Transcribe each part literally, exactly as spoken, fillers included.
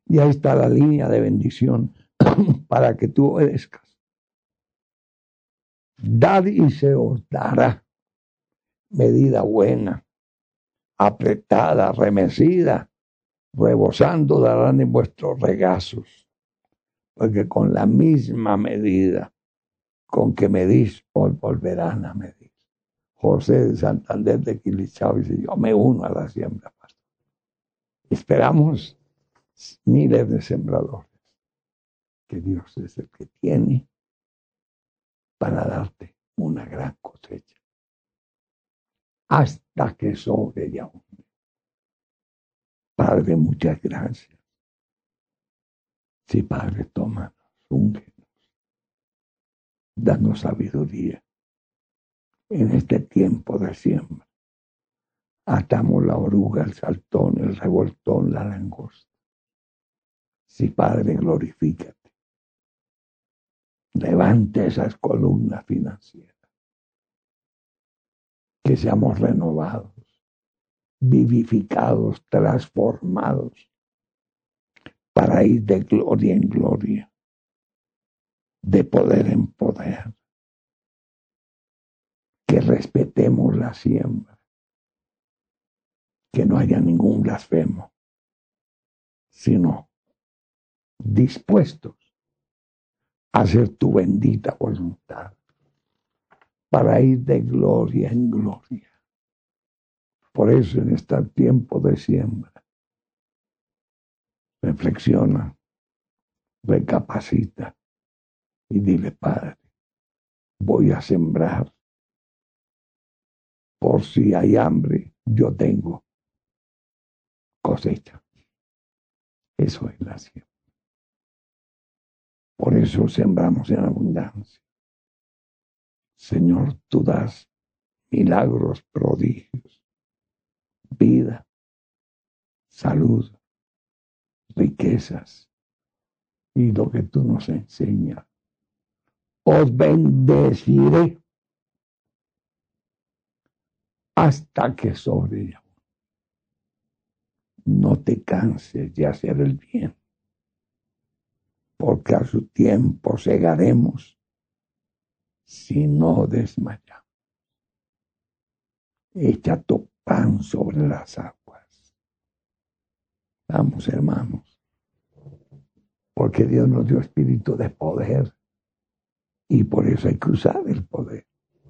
Y ahí está la línea de bendición para que tú obedezcas. Dad y se os dará. Medida buena, apretada, remecida, rebosando darán en vuestros regazos. Porque con la misma medida con que medís, os volverán a medir. José de Santander de Quilichao dice, yo me uno a la siembra. Esperamos miles de sembradores, que Dios es el que tiene para darte una gran cosecha, hasta que sobre y abunde. Padre, muchas gracias. Sí, Padre, tómanos, úngenos, danos sabiduría en este tiempo de siembra. Atamos la oruga, el saltón, el revoltón, la langosta. Sí, Padre, glorifícate. Levante esas columnas financieras. Que seamos renovados, vivificados, transformados, para ir de gloria en gloria, de poder en poder. Que respetemos la siembra, que no haya ningún blasfemo, sino dispuestos a hacer tu bendita voluntad, para ir de gloria en gloria. Por eso en este tiempo de siembra, reflexiona, recapacita y dile, Padre, voy a sembrar. Por si hay hambre, yo tengo cosecha. Eso es la siembra. Por eso sembramos en abundancia. Señor, tú das milagros, prodigios, vida, salud, riquezas y lo que tú nos enseñas. Os bendeciré hasta que sobre. No te canses de hacer el bien, porque a su tiempo segaremos si no desmayamos. Echa tu pan sobre las aguas. Vamos, hermanos, porque Dios nos dio espíritu de poder y por eso hay que usar el poder.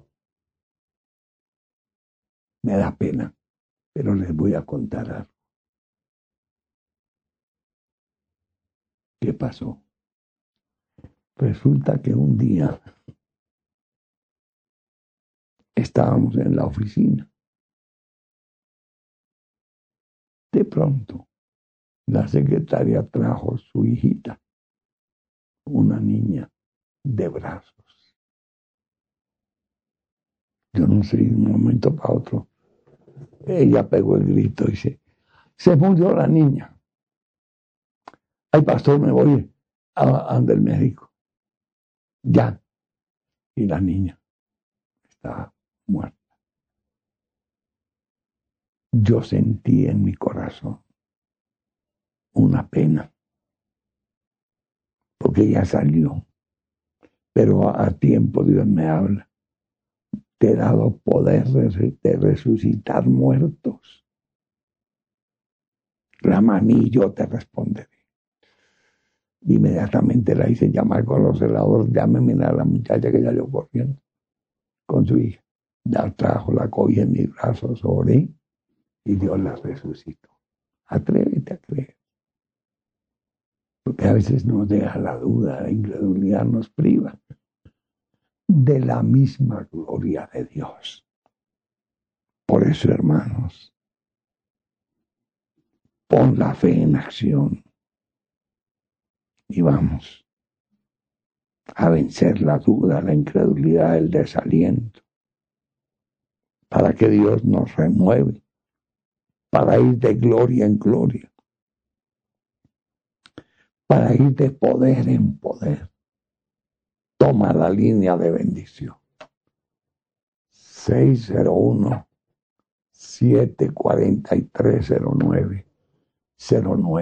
Me da pena, pero les voy a contar algo. ¿Qué pasó? Resulta que un día estábamos en la oficina. De pronto, la secretaria trajo su hijita, una niña de brazos. Yo no sé, de un momento para otro, ella pegó el grito y dice, se murió la niña. Ay, pastor, me voy a donde el médico. Ya. Y la niña estaba muerta. Yo sentí en mi corazón una pena, porque ella salió. Pero a tiempo Dios me habla. Te he dado poder de resucitar muertos. Clama a mí y yo te responderé. Inmediatamente la hice llamar con los celadores. Llámeme a la muchacha que salió corriendo con su hija. La trajo, la cogí en mis brazos, oré y Dios la resucitó. Atrévete a creer. Porque a veces nos deja la duda, la incredulidad nos priva de la misma gloria de Dios. Por eso, hermanos, pon la fe en acción y vamos a vencer la duda, la incredulidad, el desaliento, para que Dios nos renueve, para ir de gloria en gloria, para ir de poder en poder. Toma la línea de bendición. seis cero uno, siete cuatro tres, cero nueve cero nueve.